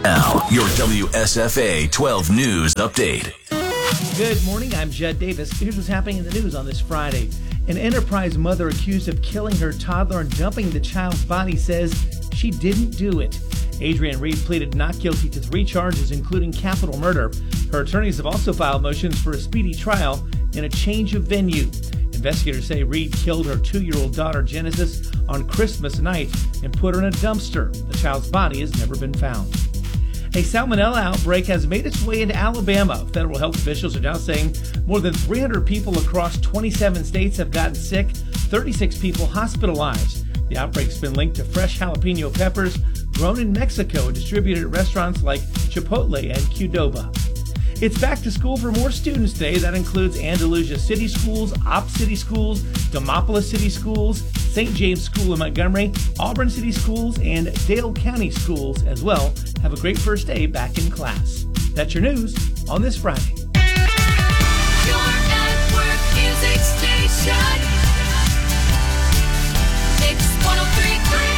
Now, your WSFA 12 News Update. Good morning, I'm Jed Davis. Here's what's happening in the news on this Friday. An Enterprise mother accused of killing her toddler and dumping the child's body says she didn't do it. Adrienne Reed pleaded not guilty to 3 charges, including capital murder. Her attorneys have also filed motions for a speedy trial and a change of venue. Investigators say Reed killed her 2-year-old daughter, Genesis, on Christmas night and put her in a dumpster. The child's body has never been found. A salmonella outbreak has made its way into Alabama. Federal health officials are now saying more than 300 people across 27 states have gotten sick, 36 people hospitalized. The outbreak's been linked to fresh jalapeno peppers grown in Mexico and distributed at restaurants like Chipotle and Qdoba. It's back to school for more students today. That includes Andalusia City Schools, Opp City Schools, Demopolis City Schools, St. James School in Montgomery, Auburn City Schools, and Dale County Schools as well. Have a great first day back in class. That's your news on this Friday. Your network music station. Mix 103.3.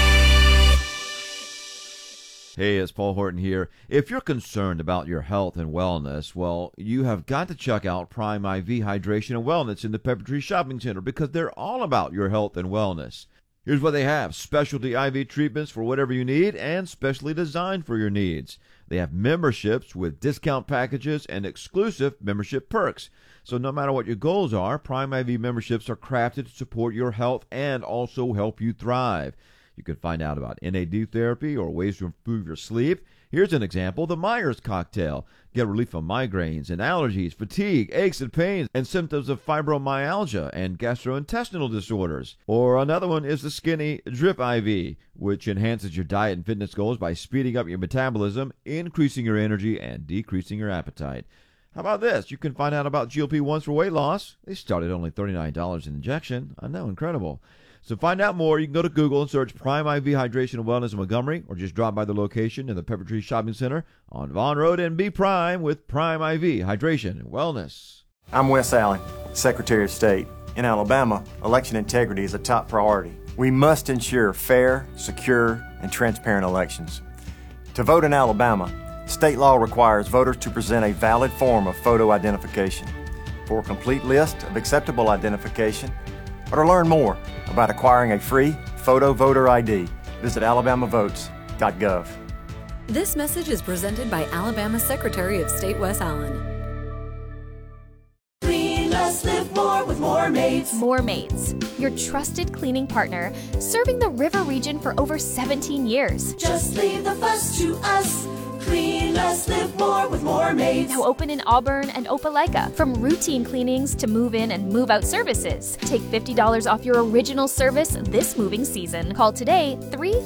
Hey, it's Paul Horton here. If you're concerned about your health and wellness, well, you have got to check out Prime IV Hydration and Wellness in the Pepper Tree Shopping Center because they're all about your health and wellness. Here's what they have: specialty IV treatments for whatever you need and specially designed for your needs. They have memberships with discount packages and exclusive membership perks. So no matter what your goals are, Prime IV memberships are crafted to support your health and also help you thrive. You can find out about NAD therapy or ways to improve your sleep. Here's an example: the Myers cocktail. Get relief from migraines and allergies, fatigue, aches and pains, and symptoms of fibromyalgia and gastrointestinal disorders. Or another one is the Skinny Drip IV, which enhances your diet and fitness goals by speeding up your metabolism, increasing your energy, and decreasing your appetite. How about this? You can find out about GLP-1s for weight loss. They start at only $39 an injection. I know, incredible. So find out more. You can go to Google and search Prime IV Hydration and Wellness in Montgomery, or just drop by the location in the Pepper Tree Shopping Center on Vaughn Road and be Prime with Prime IV Hydration and Wellness. I'm Wes Allen, Secretary of State. In Alabama, election integrity is a top priority. We must ensure fair, secure, and transparent elections. To vote in Alabama, state law requires voters to present a valid form of photo identification. For a complete list of acceptable identification, or to learn more about acquiring a free photo voter ID, visit alabamavotes.gov. This message is presented by Alabama Secretary of State Wes Allen. Clean less, live more with More Mates. More Mates, your trusted cleaning partner, serving the river region for over 17 years. Just leave the fuss to us. Clean less, live more with More Mates. Now open in Auburn and Opelika. From routine cleanings to move-in and move-out services. Take $50 off your original service this moving season. Call today,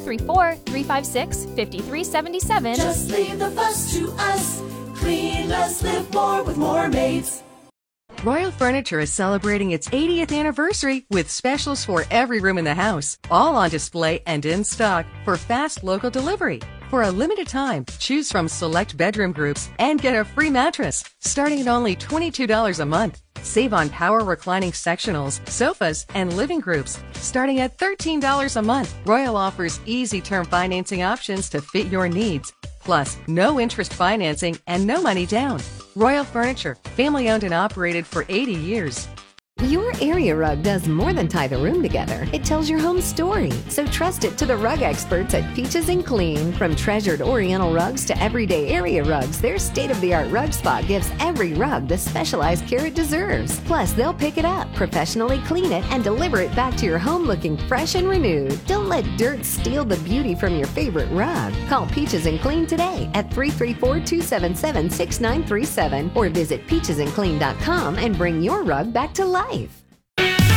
334-356-5377. Just leave the fuss to us. Clean less, live more with More Mates. Royal Furniture is celebrating its 80th anniversary with specials for every room in the house, all on display and in stock for fast local delivery. For a limited time, choose from select bedroom groups and get a free mattress, starting at only $22 a month. Save on power reclining sectionals, sofas, and living groups, starting at $13 a month. Royal offers easy term financing options to fit your needs. Plus, no interest financing and no money down. Royal Furniture, family owned and operated for 80 years. Your area rug does more than tie the room together. It tells your home story. So trust it to the rug experts at Peaches and Clean. From treasured Oriental rugs to everyday area rugs, their state-of-the-art rug spot gives every rug the specialized care it deserves. Plus, they'll pick it up, professionally clean it, and deliver it back to your home looking fresh and renewed. Don't let dirt steal the beauty from your favorite rug. Call Peaches and Clean today at 334-277-6937 or visit peachesandclean.com and bring your rug back to life.